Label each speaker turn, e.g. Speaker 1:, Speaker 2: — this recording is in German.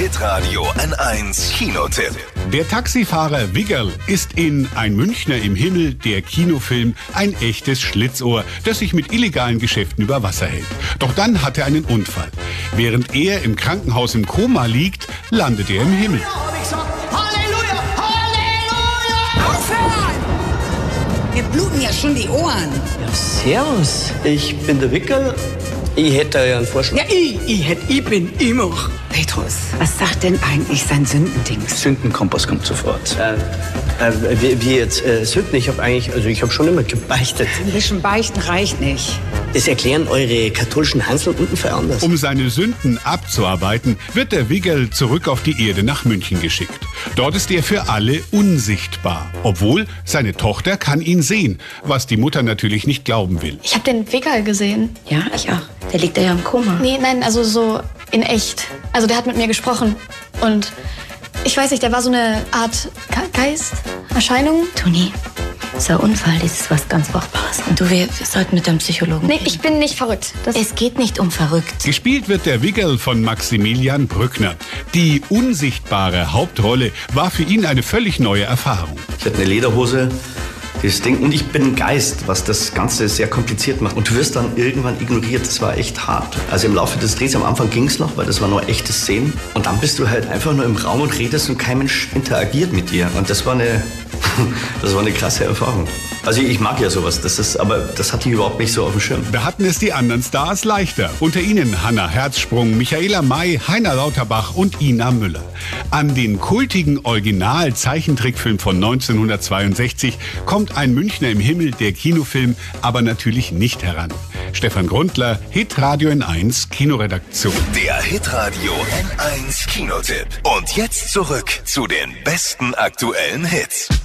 Speaker 1: Hitradio N1 Kinotipp.
Speaker 2: Der Taxifahrer Wiggerl ist in Ein Münchner im Himmel, der Kinofilm, ein echtes Schlitzohr, das sich mit illegalen Geschäften über Wasser hält. Doch dann hat er einen Unfall. Während er im Krankenhaus im Koma liegt, landet er im Himmel.
Speaker 3: Halleluja! Halleluja! Aufhören!
Speaker 4: Mir bluten ja schon die Ohren.
Speaker 5: Ja, servus. Ich bin der Wickel. Ich hätte ja einen Vorschlag.
Speaker 4: Ja, ich bin immer. Petrus, was sagt denn eigentlich sein Sündendings?
Speaker 5: Sündenkompass kommt sofort. Wie jetzt Sünden? Ich habe schon immer gebeichtet.
Speaker 4: Ein bisschen beichten reicht nicht.
Speaker 5: Das erklären eure katholischen Hansel unten für anders.
Speaker 2: Um seine Sünden abzuarbeiten, wird der Wiggerl zurück auf die Erde nach München geschickt. Dort ist er für alle unsichtbar. Obwohl, seine Tochter kann ihn sehen, was die Mutter natürlich nicht glauben will.
Speaker 6: Ich habe den Wiggerl gesehen.
Speaker 7: Ja, ich auch. Der liegt ja im Koma.
Speaker 6: Nein, also so in echt. Also der hat mit mir gesprochen. Und ich weiß nicht, der war so eine Art Geist, Erscheinung.
Speaker 7: Toni, so ein Unfall, das ist was ganz Furchtbares. Und wir sollten mit einem Psychologen
Speaker 6: Nee,
Speaker 7: reden.
Speaker 6: ich bin nicht verrückt.
Speaker 7: Es geht nicht um verrückt.
Speaker 2: Gespielt wird der Wiggerl von Maximilian Brückner. Die unsichtbare Hauptrolle war für ihn eine völlig neue Erfahrung.
Speaker 8: Ich hatte eine Lederhose, das Ding, und ich bin ein Geist, was das Ganze sehr kompliziert macht. Und du wirst dann irgendwann ignoriert, das war echt hart. Also im Laufe des Drehs, am Anfang ging es noch, weil das war nur echte Szenen. Und dann bist du halt einfach nur im Raum und redest und kein Mensch interagiert mit dir. Und das war eine krasse Erfahrung. Also ich mag ja sowas, aber das hatte ich überhaupt nicht so auf dem Schirm.
Speaker 2: Da hatten es die anderen Stars leichter. Unter ihnen Hannah Herzsprung, Michaela May, Heiner Lauterbach und Ina Müller. An den kultigen Original-Zeichentrickfilm von 1962 kommt Ein Münchner im Himmel, der Kinofilm, aber natürlich nicht heran. Stefan Grundler, Hitradio N1 Kinoredaktion.
Speaker 1: Der Hitradio N1 Kinotipp. Und jetzt zurück zu den besten aktuellen Hits.